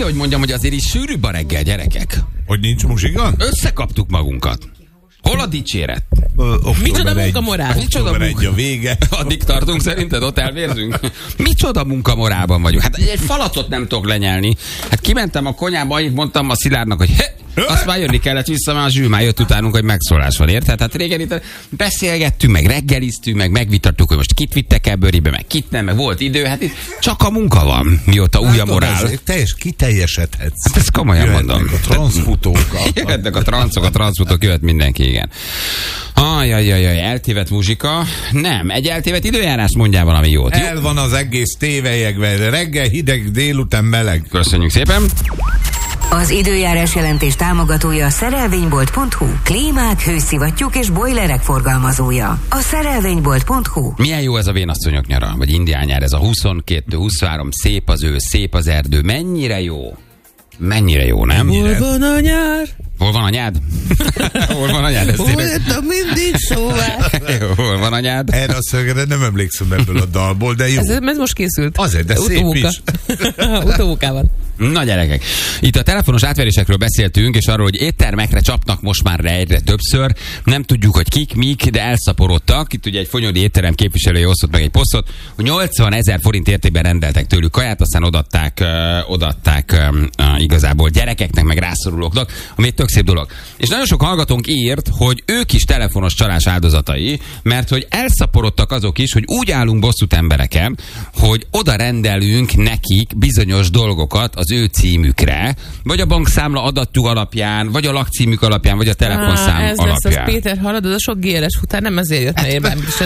kell, hogy mondjam, hogy azért is sűrűbb a reggel, gyerekek. Hogy nincs muzsika? Összekaptuk magunkat. Hol a dicséret? Micsoda munkamorál? Micsoda munka? A vége. Addig tartunk szerinted, ott elvérzünk? Micsoda munkamorálban vagyunk? Hát egy falatot nem tudok lenyelni. Hát kimentem a konyhába, annyit mondtam a Szilárdnak, hogy azt már jönni kellett vissza, mert a Zsül már jött utánunk, hogy megszólás van, érted? Hát régen itt beszélgettünk, meg reggeliztünk, meg megvitattuk, hogy most kit vittek ebbőribe, meg kit nem, meg volt idő, hát itt csak a munka van, mióta új a morál. Kiteljesedhetsz. Hát ezt komolyan mondom. A transzfutókkal. Jöhetnek a transzok, jöhet mindenki, igen. Ajajajaj, eltévedt muzsika. Nem, egy eltévedt időjárás, mondjál valami jót. El van az egész tévelyekben. Reggel hideg, délután meleg. Köszönjük szépen. Az időjárás jelentés támogatója a szerelvénybolt.hu. Klímák, hőszivattyúk és bojlerek forgalmazója. A szerelvénybolt.hu. Milyen jó ez a vénasszonyok nyara, vagy indián nyár, ez a 22-23, szép az ősz, szép az erdő. Mennyire jó? Mennyire jó, nem? Hol van a nyár? Hol van anyád? Hol van anyád? Voltam mindig szóval. Hol van anyád? Erre a szögre nem emlékszem ebből a dalból, de jó. Ez most készült. Azért, de szép is. Utómunkában. Na gyerekek, itt a telefonos átverésekről beszéltünk, és arról, hogy éttermekre csapnak most már egyre többször. Nem tudjuk, hogy kik, mik, de elszaporodtak. Itt ugye egy fonyódi étterem képviselője osztott meg egy posztot, hogy 80 000 forint értékben rendeltek tőlük kaját, aztán odatták igazából gyerekeknek, meg rászorulóknak, ami egy tök szép dolog. És nagyon sok hallgatónk írt, hogy ők is telefonos csalás áldozatai, mert hogy elszaporodtak azok is, hogy úgy állunk bosszút embereken, hogy oda rendelünk nekik bizonyos dolgokat az ő címükre, vagy a bankszámla adatjuk alapján, vagy a lakcímük alapján, vagy a telefonszám ez alapján. lesz az, Péter, hallod, az a sok GLS futár nem ezért jött nehéz bármit is.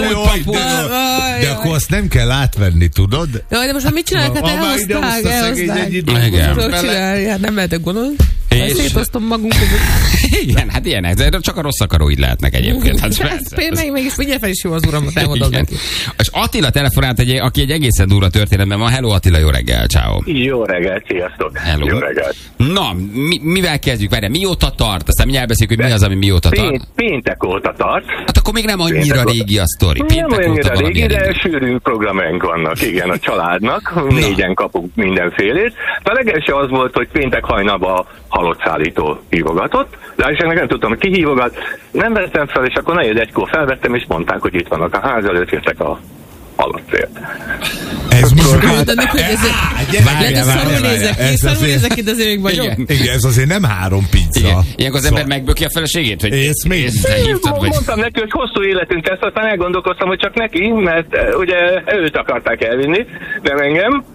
De akkor azt nem kell átvenni, tudod? Jaj, de most már mit csinálják? Hát elhozták. Igen. Nem lehetek gondolni. Szétoztom magunk. Igen, hát ilyenek, de csak a rossz akaróid lehetnek egyébként. Hát Például mégis figyelj fel is jó az uram, elmondom neki. És Attila telefonált, aki egy egészen durva történetben van. Hello Attila, jó reggel, ciao. Jó reggel, sziasztok. Hello. Jó reggel. Na, mivel kezdjük? Várjál, mióta tart? Aztán mindjárt beszéljük, hogy mi az, ami mióta tart. Péntek óta tart. Hát akkor még nem annyira régi a sztori. Nem annyira régi, de sűrű programjaink vannak, igen, a családnak. Négyen kapunk mindenfélét. A legelső az volt, hogy péntek hajnalban halott szállító hívogatott. De esetleg nem tudtam, hogy ki hívogat. Nem vettem fel, és akkor 4:01-kor felvettem, és mondták, hogy itt vannak a ház előtt, jöttek a halottért. Ez most Mondanak, hogy ez szarul nézek itt, azért még vagyok. Igen, ez azért nem 3 pizza. Igen. Ilyenkor az ember megböki a feleségét, hogy ész még. Mondtam neki, hogy hosszú életünk lesz, aztán elgondolkoztam, hogy csak neki, mert ugye őt akarták elvinni, nem engem.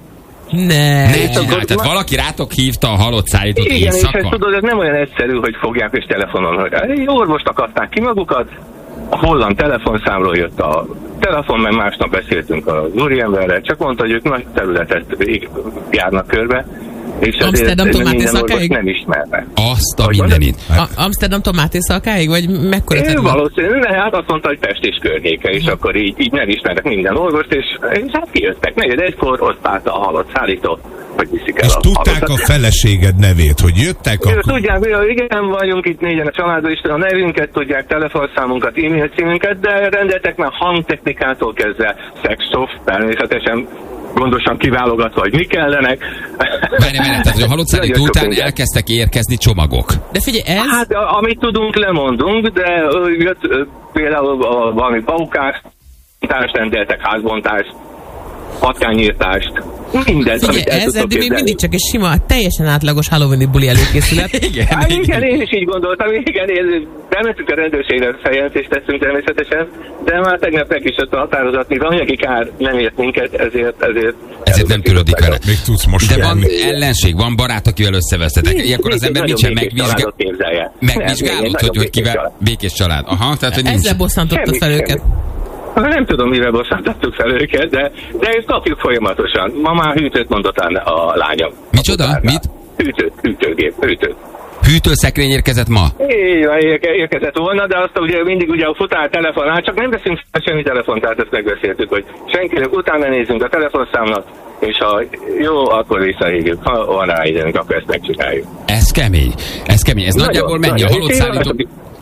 Ne csinálj, tehát valaki rátok hívta a halott szállítót éjszaka. Igen, és ezt tudod, ez nem olyan egyszerű, hogy fogják és telefonon, hogy orvost akarták ki magukat, a holland telefonszámról jött a telefon, mert másnap beszéltünk az úriemberrel, csak mondta, hogy ők nagy területet járnak körbe, és Amsterdam tomátészalkáig? Nem ismerne. Azt a mindenit. Amsterdam tomátészalkáig? Vagy mekkora terület? Valószínűleg, hát azt mondta, hogy Pest és környéke, és akkor így nem ismernek minden orvost, és hát kijöttek. 4:01-kor ott állt a halott szállító, hogy viszik el és a tudták halottat. a feleséged nevét, hogy jöttek akkor? Tudják, hogy igen, vagyunk itt négyen a családban, és a nevünket tudják, telefonszámunkat, e-mail címünket, de rendeltek már hangtechnikától kezdve szexszoft, természetesen gondosan kiválogatva, hogy mi kellenek. Várj, tehát, hogy a halott szállító után elkezdtek érkezni csomagok. De figyelj, ez... Hát, amit tudunk, lemondunk, de jött például valami paukást, rendeltek, házbontást, patkányírtást, mindent, figyelj, ez eddig még mindig csak egy sima, teljesen átlagos Halloween-i buli előkészület. Igen, én is így gondoltam, igen, bementünk a rendőrségre, feljelentést tettünk természetesen, de már tegnap meg is ott a határozat, mivel anyagi kár nem ért minket, ezért nem törődik vele. Még tudsz most de van ellenség, van barát, akivel összevesztetek. Ilyenkor az ember mit sem megvizsgálod, hogy kivel békés család. Aha, tehát, hogy ezzel bosszantottad fel őket. Nem tudom, mivel bosszantottuk fel őket, de ezt kapjuk folyamatosan. Ma már hűtőt mondott a lányom. Micsoda? Mit? Hűtőt. Hűtőszekrény érkezett ma? Érkezett volna, de azt mindig a futár telefonál, csak nem veszünk semmi telefont, tehát ezt megbeszéltük, hogy senkinek utána nézzünk a telefonszámnak, és ha jó, akkor visszahívjuk. Ha van rá időnk, akkor ezt megcsináljuk. Ez kemény. Ez nagyjából mennyi? A halott szállító...